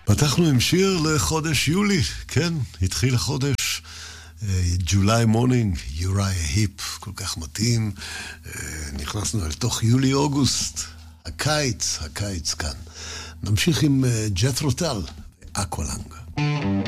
פתחנו עם שיר לחודש יולי, כן, התחיל החודש, July Morning, Uriah Heep, כל כך מתאים, נכנסנו אל תוך יולי-אוגוסט, הקיץ כאן. נמשיך עם ג'ת'רו טל, אקוולנג.